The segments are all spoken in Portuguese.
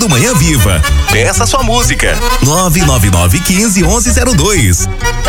do Manhã Viva. Peça sua música. 99915-1102.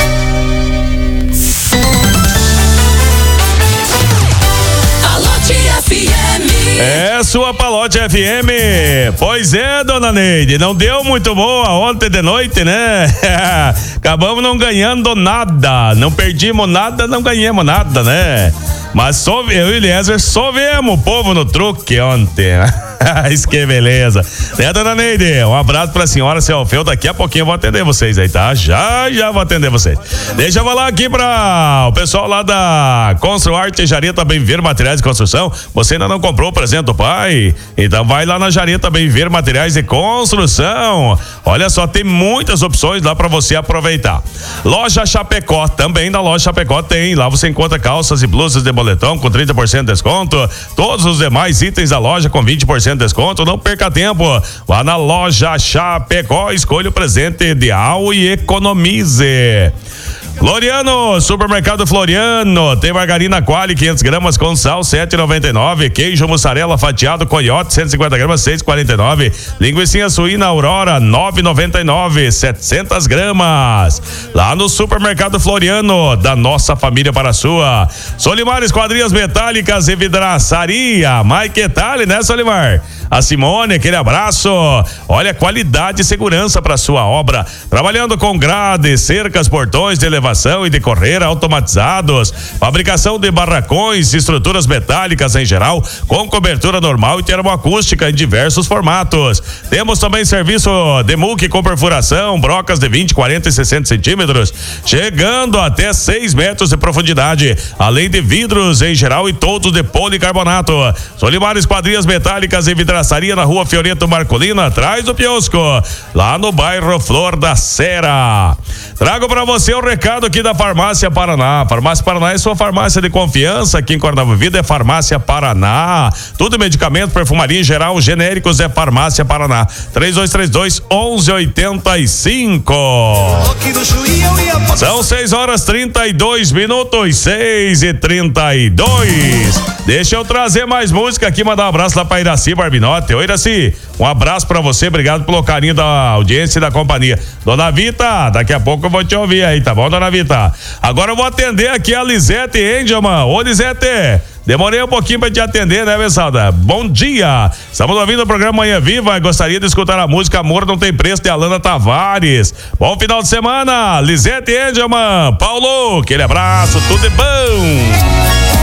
Palote FM. É sua Palote FM. Pois é, dona Neide, não deu muito boa ontem de noite, né? Acabamos não ganhando nada, não perdimos nada, não ganhamos nada, né? Mas eu e o Eliezer sovemos o povo no truque ontem. Isso que beleza. Né, dona Neide? Um abraço pra senhora, seu Alfeu. Daqui a pouquinho eu vou atender vocês aí, tá? Já vou atender vocês. Deixa eu falar aqui pra o pessoal lá da Construarte Jareta Bem Ver Materiais de Construção. Você ainda não comprou o presente do pai? Então vai lá na Jareta Bem Ver Materiais de Construção. Olha só, tem muitas opções lá pra você aproveitar. Loja Chapecó, também na Loja Chapecó tem. Lá você encontra calças e blusas de moletom com 30% de desconto. Todos os demais itens da loja com 20% de desconto. Não perca tempo. Vá na Loja Chapecó, escolha o presente ideal e economize. Floriano, Supermercado Floriano, tem margarina Qualy 500 gramas com sal 7,99, queijo mussarela fatiado Coyote 150 gramas 6,49, linguiça suína Aurora 9,99, 700 gramas. Lá no Supermercado Floriano, da nossa família para a sua. Solimar Esquadrias Metálicas e Vidraçaria, Mike Tali, né, Solimar? A Simone, aquele abraço. Olha, qualidade e segurança para sua obra. Trabalhando com grades, cercas, portões de elevação e de correia automatizados. Fabricação de barracões, estruturas metálicas em geral, com cobertura normal e termoacústica em diversos formatos. Temos também serviço de muque com perfuração, brocas de 20, 40 e 60 centímetros, chegando até 6 metros de profundidade. Além de vidros em geral e todos de policarbonato. Solimar Esquadrias Metálicas e Vidraçaria na Rua Fioreto Marcolina, atrás do Piosco, lá no bairro Flor da Cera. Trago para você o recado aqui da Farmácia Paraná. Farmácia Paraná é sua farmácia de confiança. Aqui em Cornava Vida é Farmácia Paraná. Tudo medicamento, perfumaria em geral, genéricos é Farmácia Paraná. 3232-1185. São 6h32, 6h32. Deixa eu trazer mais música aqui, mandar um abraço lá pra Iraci Barbinotti. Oi, Iraci, um abraço pra você, obrigado pelo carinho da audiência e da companhia. Dona Vita, daqui a pouco eu vou te ouvir aí, tá bom, dona Vita? Agora eu vou atender aqui a Lisete Engelman. Ô, Lisete, demorei um pouquinho pra te atender, né, Bessalda? Bom dia! Estamos ouvindo o programa Manhã Viva. Gostaria de escutar a música Amor Não Tem Preço, de Alana Tavares. Bom final de semana, Lisete Engelman. Paulo, aquele abraço, tudo de bom!